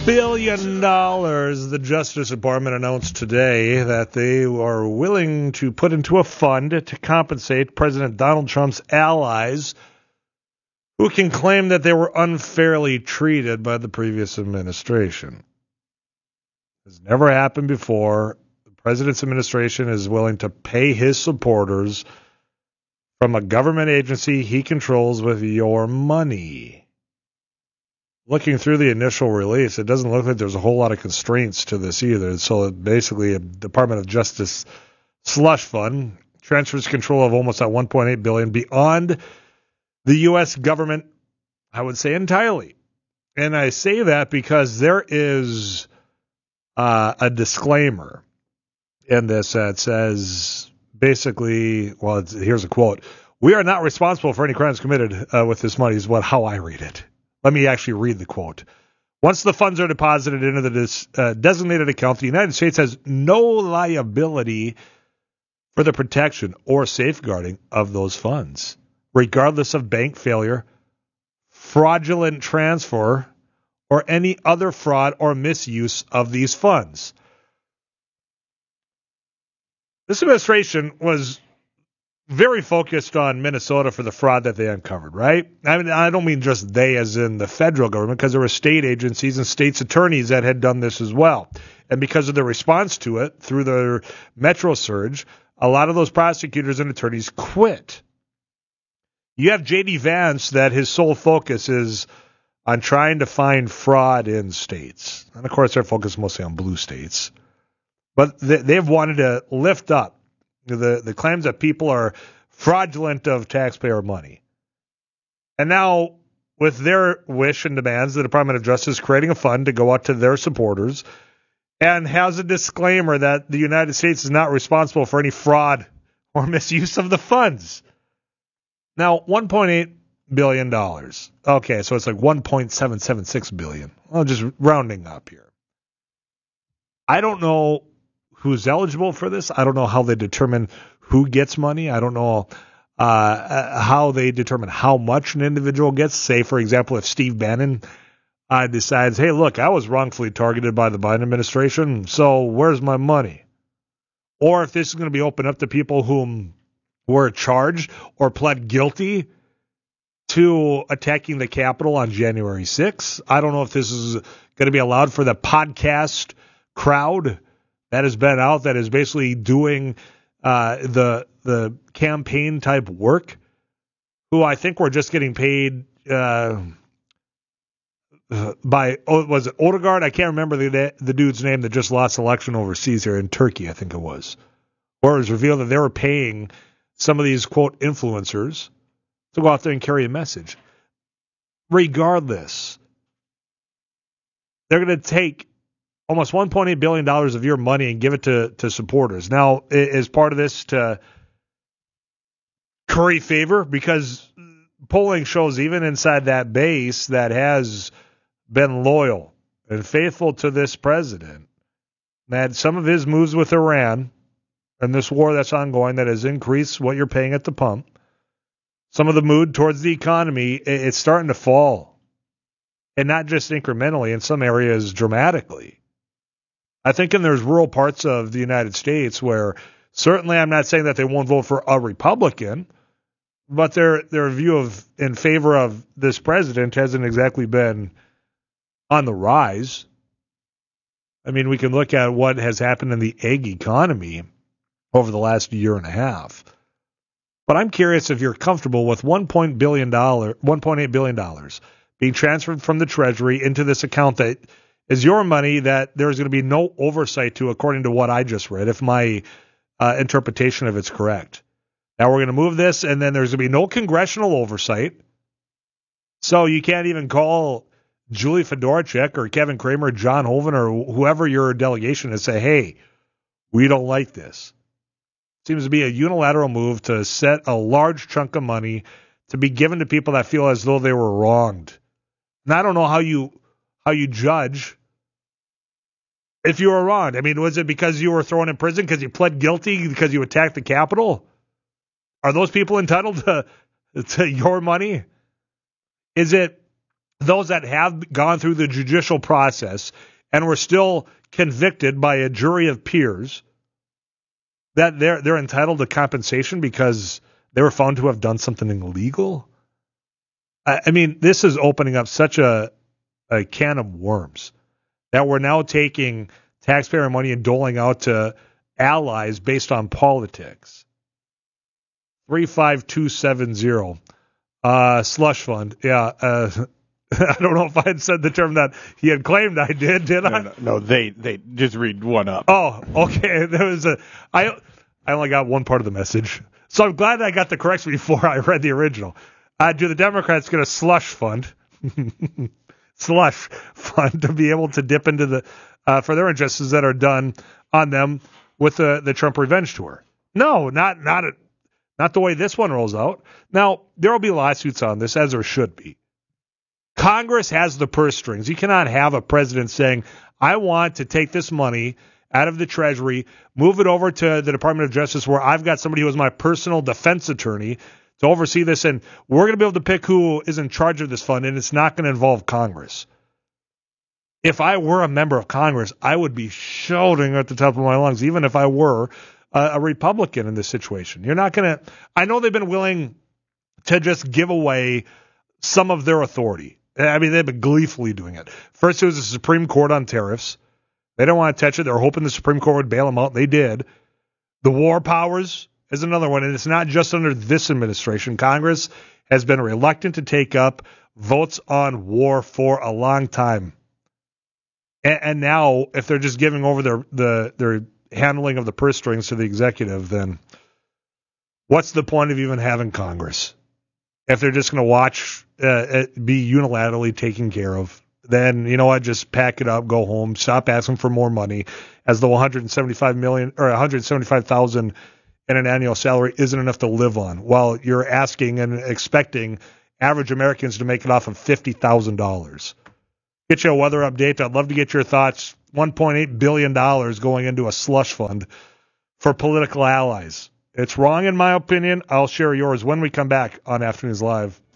billion. The Justice Department announced today that they are willing to put into a fund to compensate President Donald Trump's allies who can claim that they were unfairly treated by the previous administration. It's never happened before. The president's administration is willing to pay his supporters from a government agency he controls with your money. Looking through the initial release, it doesn't look like there's a whole lot of constraints to this either. So basically, a Department of Justice slush fund transfers control of almost that $1.8 billion beyond the U.S. government, I would say entirely. And I say that because there is a disclaimer in this that says basically, well, here's a quote: "We are not responsible for any crimes committed with this money," is how I read it. Let me actually read the quote. "Once the funds are deposited into the designated account, the United States has no liability for the protection or safeguarding of those funds, regardless of bank failure, fraudulent transfer, or any other fraud or misuse of these funds." This administration was very focused on Minnesota for the fraud that they uncovered, right? I mean, I don't mean just they as in the federal government, because there were state agencies and states attorneys that had done this as well. And because of the response to it through the Metro surge, a lot of those prosecutors and attorneys quit. You have J.D. Vance that his sole focus is on trying to find fraud in states. And of course, they're focused mostly on blue states. But they've wanted to lift up the claims that people are fraudulent of taxpayer money. And now, with their wish and demands, the Department of Justice is creating a fund to go out to their supporters and has a disclaimer that the United States is not responsible for any fraud or misuse of the funds. Now, $1.8 billion. Okay, so it's like $1.776 billion. Well, just rounding up here. I don't know who's eligible for this. I don't know how they determine who gets money. I don't know how they determine how much an individual gets. Say, for example, if Steve Bannon decides, hey, look, I was wrongfully targeted by the Biden administration, so where's my money? Or if this is going to be open up to people whom were charged or pled guilty to attacking the Capitol on January 6th. I don't know if this is going to be allowed for the podcast crowd that has been out, that is basically doing the campaign type work, who I think were just getting paid by, was it Odegaard? I can't remember the dude's name that just lost election overseas here in Turkey, I think it was. Or it was revealed that they were paying some of these, quote, influencers to go out there and carry a message. Regardless, they're going to take almost $1.8 billion of your money and give it to supporters. Now, is part of this to curry favor? Because polling shows even inside that base that has been loyal and faithful to this president, that some of his moves with Iran and this war that's ongoing that has increased what you're paying at the pump, some of the mood towards the economy, it's starting to fall. And not just incrementally, in some areas dramatically. I think there's rural parts of the United States where certainly I'm not saying that they won't vote for a Republican, but their view in favor of this president hasn't exactly been on the rise. I mean, we can look at what has happened in the egg economy over the last year and a half. But I'm curious if you're comfortable with $1.8 billion being transferred from the Treasury into this account that is your money, that there's going to be no oversight to, according to what I just read, if my interpretation of it's correct. Now we're going to move this, and then there's going to be no congressional oversight. So you can't even call Julie Fedorchak or Kevin Cramer, John Hoeven, or whoever your delegation is, say, hey, we don't like this. Seems to be a unilateral move to set a large chunk of money to be given to people that feel as though they were wronged. And I don't know how you judge if you were wronged. I mean, was it because you were thrown in prison because you pled guilty because you attacked the Capitol? Are those people entitled to your money? Is it those that have gone through the judicial process and were still convicted by a jury of peers, that they're entitled to compensation because they were found to have done something illegal? I mean, this is opening up such a can of worms that we're now taking taxpayer money and doling out to allies based on politics. 35270. Slush fund. Yeah. I don't know if I had said the term that he had claimed I did I? No, they just read one up. Oh, okay. There was I only got one part of the message. So I'm glad I got the correction before I read the original. Do the Democrats get a slush fund? Slush fund to be able to dip into the for their injustices that are done on them with the Trump revenge tour? No, not the way this one rolls out. Now, there will be lawsuits on this, as there should be. Congress has the purse strings. You cannot have a president saying, I want to take this money out of the Treasury, move it over to the Department of Justice where I've got somebody who is my personal defense attorney to oversee this, and we're going to be able to pick who is in charge of this fund, and it's not going to involve Congress. If I were a member of Congress, I would be shouting at the top of my lungs, even if I were a Republican in this situation. You're not going to – I know they've been willing to just give away some of their authority. I mean, they've been gleefully doing it. First, it was the Supreme Court on tariffs. They don't want to touch it. They were hoping the Supreme Court would bail them out. They did. The war powers is another one, and it's not just under this administration. Congress has been reluctant to take up votes on war for a long time. And now, if they're just giving over their handling of the purse strings to the executive, then what's the point of even having Congress? If they're just going to watch it be unilaterally taken care of, then you know what? Just pack it up, go home, stop asking for more money, as though $175,000 in an annual salary isn't enough to live on, while you're asking and expecting average Americans to make it off of $50,000. Get you a weather update. I'd love to get your thoughts. $1.8 billion going into a slush fund for political allies. It's wrong in my opinion. I'll share yours when we come back on Afternoons Live.